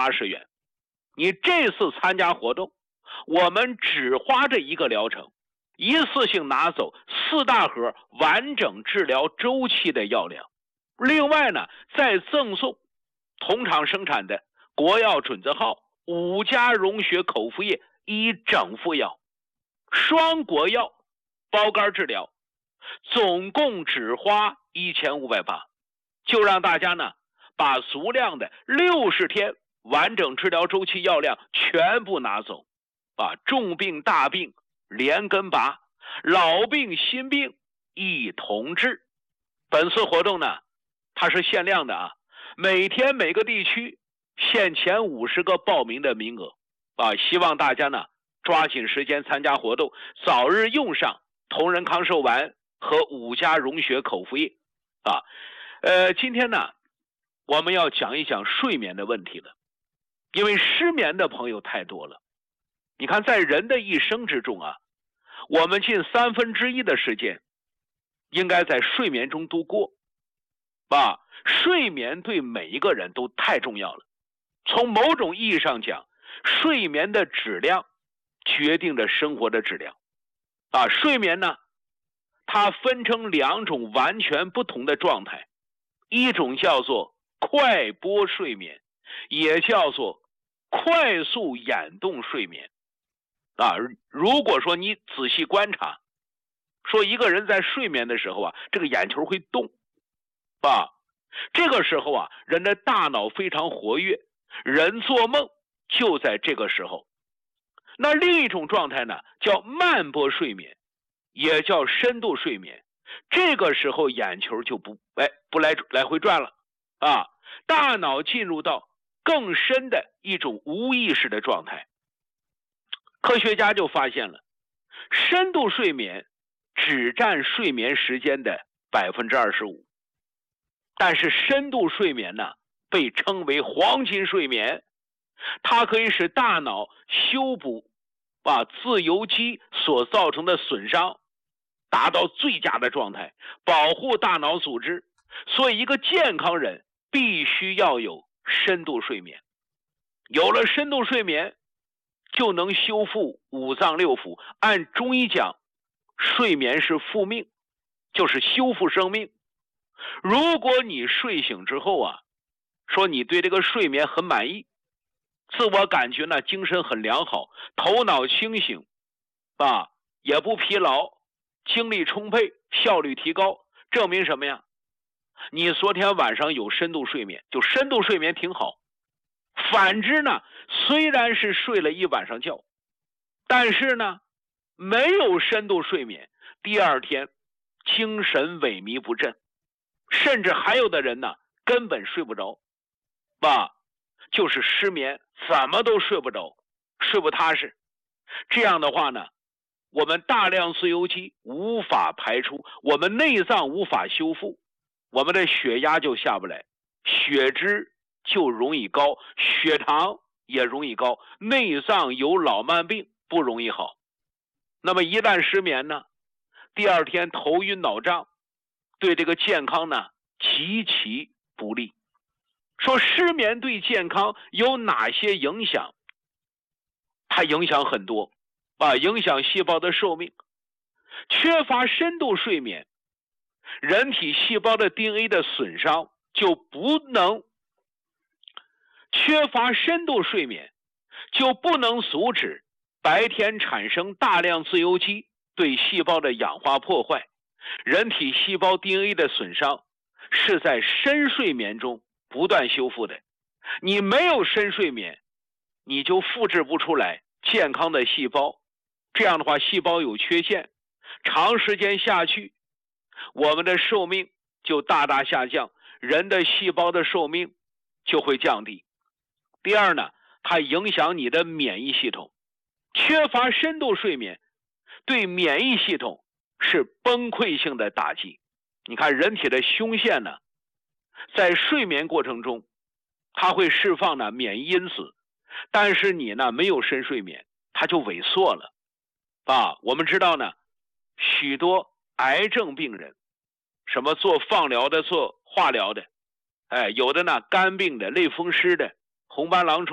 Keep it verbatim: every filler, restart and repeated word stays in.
八十元。你这次参加活动，我们只花这一个疗程，一次性拿走四大盒完整治疗周期的药量。另外呢，再赠送同厂生产的国药准字号五加溶血口服液一整副药，双国药包干治疗，总共只花一千五百八，就让大家呢把足量的六十天完整治疗周期药量全部拿走，把重病大病连根拔，老病新病一同治。本次活动呢，它是限量的啊，每天每个地区限前五十个报名的名额啊，希望大家呢抓紧时间参加活动，早日用上同仁康寿丸和五加溶血口服液啊。呃，今天呢我们要讲一讲睡眠的问题了，因为失眠的朋友太多了。你看，在人的一生之中啊，我们近三分之一的时间应该在睡眠中度过啊。睡眠对每一个人都太重要了。从某种意义上讲，睡眠的质量决定着生活的质量啊。睡眠呢，它分成两种完全不同的状态，一种叫做快波睡眠，也叫做快速眼动睡眠啊。如果说你仔细观察，说一个人在睡眠的时候啊，这个眼球会动啊，这个时候啊，人的大脑非常活跃，人做梦就在这个时候。那另一种状态呢，叫慢波睡眠，也叫深度睡眠。这个时候眼球就不哎不来来回转了啊，大脑进入到更深的一种无意识的状态。科学家就发现了，深度睡眠只占睡眠时间的 百分之二十五， 但是深度睡眠呢，被称为黄金睡眠，它可以使大脑修补啊自由基所造成的损伤，达到最佳的状态，保护大脑组织。所以一个健康人必须要有深度睡眠，有了深度睡眠就能修复五脏六腑。按中医讲，睡眠是复命，就是修复生命。如果你睡醒之后啊，说你对这个睡眠很满意，自我感觉呢精神很良好，头脑清醒啊，也不疲劳，精力充沛，效率提高，证明什么呀？你昨天晚上有深度睡眠，就深度睡眠挺好。反之呢，虽然是睡了一晚上觉，但是呢没有深度睡眠，第二天精神萎靡不振，甚至还有的人呢根本睡不着啊，就是失眠，怎么都睡不着，睡不踏实。这样的话呢，我们大量自由基无法排出，我们内脏无法修复，我们的血压就下不来，血脂就容易高，血糖也容易高，内脏有老慢病不容易好。那么一旦失眠呢，第二天头晕脑胀，对这个健康呢极其不利。说失眠对健康有哪些影响？它影响很多啊，影响细胞的寿命。缺乏深度睡眠，人体细胞的 D N A 的损伤就不能缺乏深度睡眠就不能阻止白天产生大量自由基对细胞的氧化破坏。人体细胞 D N A 的损伤是在深睡眠中不断修复的，你没有深睡眠，你就复制不出来健康的细胞，这样的话细胞有缺陷，长时间下去，我们的寿命就大大下降，人的细胞的寿命就会降低。第二呢，它影响你的免疫系统，缺乏深度睡眠对免疫系统是崩溃性的打击。你看人体的胸腺呢，在睡眠过程中它会释放呢免疫因子，但是你呢没有深睡眠，它就萎缩了啊。我们知道呢，许多癌症病人，什么做放疗的，做化疗的，哎，有的呢肝病的、类风湿的、红斑狼疮